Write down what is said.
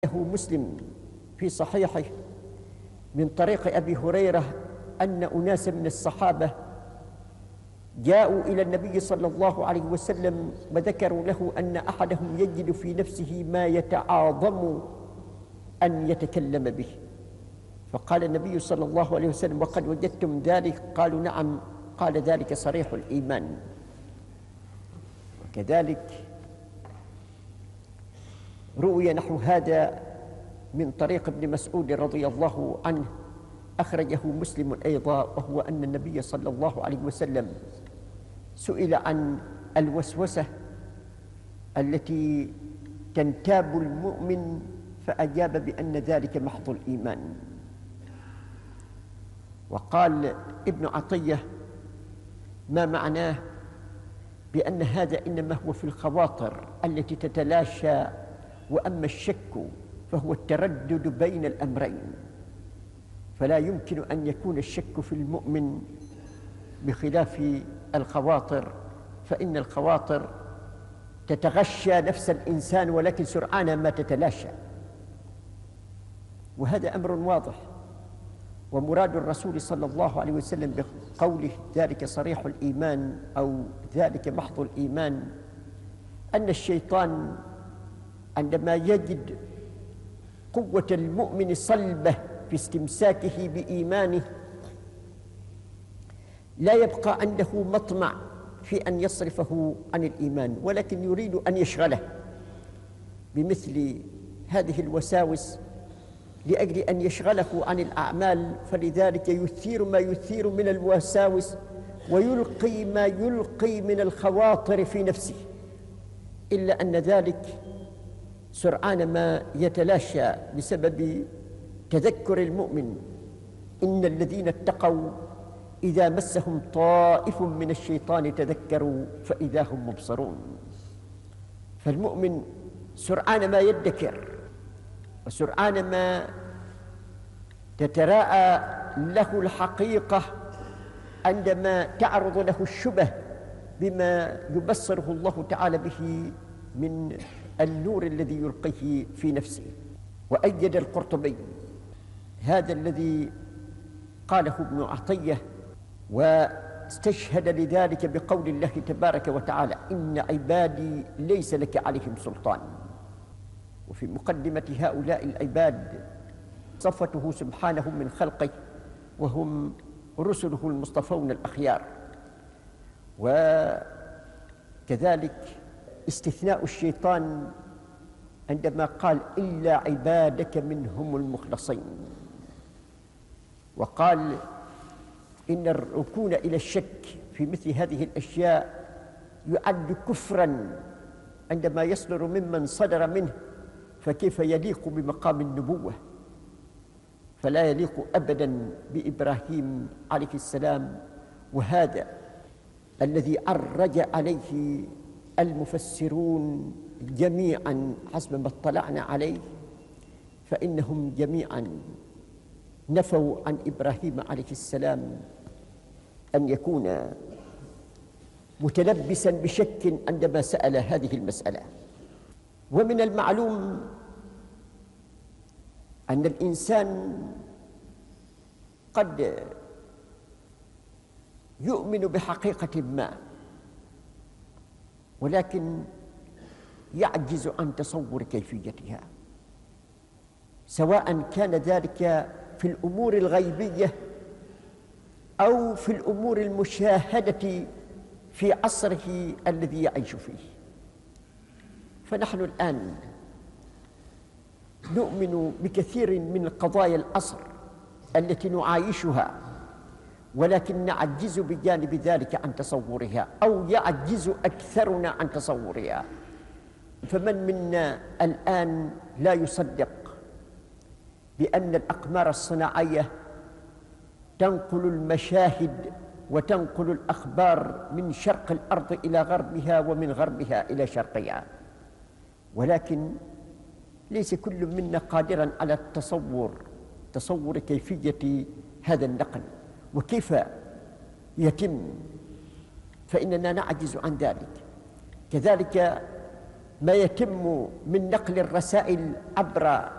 مسلم في صحيحه من طريق أبي هريرة أن أناسا من الصحابة جاءوا إلى النبي صلى الله عليه وسلم وذكروا له أن أحدهم يجد في نفسه ما يتعاظم أن يتكلم به، فقال النبي صلى الله عليه وسلم: وقد وجدتم ذلك؟ قالوا: نعم. قال: ذلك صريح الإيمان. وكذلك روي نحو هذا من طريق ابن مسعود رضي الله عنه، أخرجه مسلم أيضا، وهو أن النبي صلى الله عليه وسلم سئل عن الوسوسة التي تنتاب المؤمن فأجاب بأن ذلك محض الإيمان. وقال ابن عطية: ما معناه؟ بأن هذا إنما هو في الخواطر التي تتلاشى، وأما الشك فهو التردد بين الأمرين، فلا يمكن أن يكون الشك في المؤمن بخلاف الخواطر، فإن الخواطر تتغشى نفس الإنسان ولكن سرعان ما تتلاشى، وهذا أمر واضح. ومراد الرسول صلى الله عليه وسلم بقوله ذلك صريح الإيمان أو ذلك محض الإيمان أن الشيطان عندما يجد قوة المؤمن صلبة في استمساكه بإيمانه لا يبقى عنده مطمع في أن يصرفه عن الإيمان، ولكن يريد أن يشغله بمثل هذه الوساوس لأجل أن يشغله عن الأعمال، فلذلك يثير ما يثير من الوساوس ويلقي ما يلقي من الخواطر في نفسه، إلا أن ذلك سرعان ما يتلاشى بسبب تذكر المؤمن: إن الذين اتقوا إذا مسهم طائف من الشيطان تذكروا فإذا هم مبصرون. فالمؤمن سرعان ما يدكر، وسرعان ما تتراءى له الحقيقة عندما تعرض له الشبه بما يبصره الله تعالى به من النور الذي يلقيه في نفسه. وأيد القرطبي هذا الذي قاله ابن عطية، واستشهد لذلك بقول الله تبارك وتعالى: إن عبادي ليس لك عليهم سلطان. وفي مقدمة هؤلاء العباد صفته سبحانه من خلقه، وهم رسله المصطفون الأخيار. وكذلك استثناء الشيطان عندما قال: إلا عبادك منهم المخلصين، وقال: إن الركون إلى الشك في مثل هذه الأشياء يعد كفراً عندما يصدر ممن صدر منه، فكيف يليق بمقام النبوة؟ فلا يليق أبداً بإبراهيم عليه السلام. وهذا الذي عرج عليه المفسرون جميعاً حسب ما اطلعنا عليه، فإنهم جميعاً نفوا عن إبراهيم عليه السلام أن يكون متلبساً بشك عندما سأل هذه المسألة. ومن المعلوم أن الإنسان قد يؤمن بحقيقة ما، ولكن يعجز عن تصور كيفيتها، سواء كان ذلك في الأمور الغيبية أو في الأمور المشاهدة في عصره الذي يعيش فيه. فنحن الآن نؤمن بكثير من قضايا العصر التي نعايشها، ولكن نعجز بجانب ذلك عن تصورها، أو يعجز أكثرنا عن تصورها. فمن منا الآن لا يصدق بأن الأقمار الصناعية تنقل المشاهد وتنقل الأخبار من شرق الأرض إلى غربها ومن غربها إلى شرقها، ولكن ليس كل منا قادراً على تصور كيفية هذا النقل وكيف يتم، فإننا نعجز عن ذلك. كذلك ما يتم من نقل الرسائل عبر